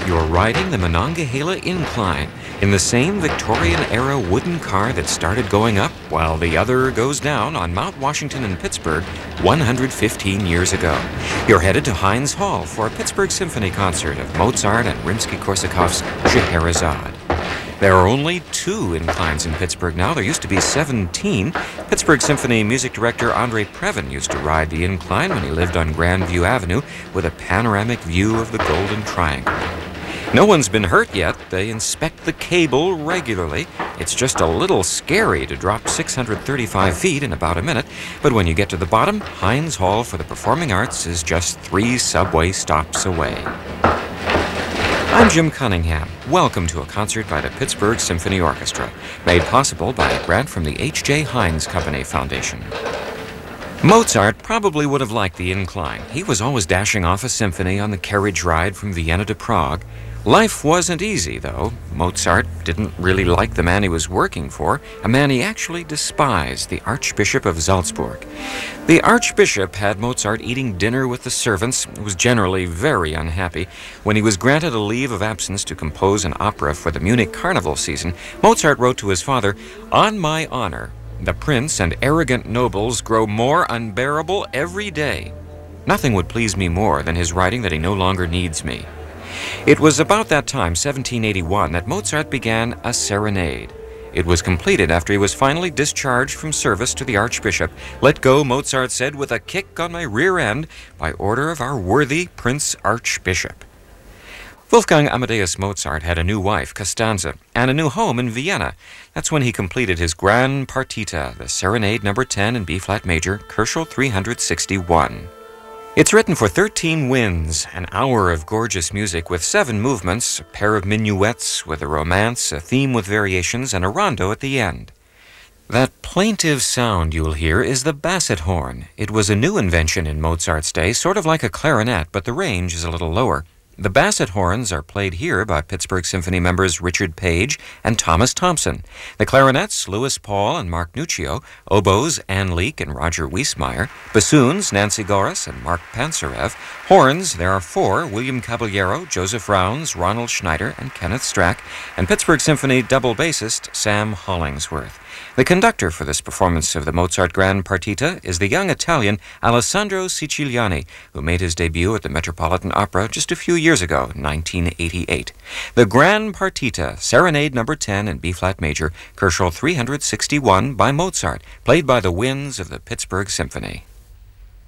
You're riding the Monongahela Incline in the same Victorian-era wooden car that started going up while the other goes down on Mount Washington in Pittsburgh 115 years ago. You're headed to Heinz Hall for a Pittsburgh Symphony concert of Mozart and Rimsky-Korsakov's Scheherazade. There are only 2 inclines in Pittsburgh now. There used to be 17. Pittsburgh Symphony music director Andre Previn used to ride the incline when he lived on Grandview Avenue with a panoramic view of the Golden Triangle. No one's been hurt yet. They inspect the cable regularly. It's just a little scary to drop 635 feet in about a minute, but when you get to the bottom, Heinz Hall for the Performing Arts is just 3 subway stops away. I'm Jim Cunningham. Welcome to a concert by the Pittsburgh Symphony Orchestra, made possible by a grant from the H.J. Heinz Company Foundation. Mozart probably would have liked the incline. He was always dashing off a symphony on the carriage ride from Vienna to Prague. Life wasn't easy, though. Mozart didn't really like the man he was working for, a man he actually despised, the Archbishop of Salzburg. The Archbishop had Mozart eating dinner with the servants, was generally very unhappy. When he was granted a leave of absence to compose an opera for the Munich Carnival season, Mozart wrote to his father, "On my honor, the prince and arrogant nobles grow more unbearable every day. Nothing would please me more than his writing that he no longer needs me." It was about that time, 1781, that Mozart began a serenade. It was completed after he was finally discharged from service to the Archbishop. "Let go," Mozart said, "with a kick on my rear end, by order of our worthy Prince Archbishop." Wolfgang Amadeus Mozart had a new wife, Costanza, and a new home in Vienna. That's when he completed his Gran Partita, the Serenade No. 10 in B-flat major, Koschel 361. It's written for 13 winds, an hour of gorgeous music with 7 movements, a pair of minuets with a romance, a theme with variations, and a rondo at the end. That plaintive sound you'll hear is the basset horn. It was a new invention in Mozart's day, sort of like a clarinet, but the range is a little lower. The basset horns are played here by Pittsburgh Symphony members Richard Page and Thomas Thompson. The clarinets, Louis Paul and Mark Nuccio. Oboes, Ann Leek and Roger Wiesmeyer. Bassoons, Nancy Goris and Mark Pansarev. Horns, there are 4, William Caballero, Joseph Rounds, Ronald Schneider, and Kenneth Strack. And Pittsburgh Symphony double bassist Sam Hollingsworth. The conductor for this performance of the Mozart Gran Partita is the young Italian Alessandro Siciliani, who made his debut at the Metropolitan Opera just a few years ago, 1988. The Gran Partita, Serenade No. 10 in B-flat major, Koschel 361 by Mozart, played by the winds of the Pittsburgh Symphony.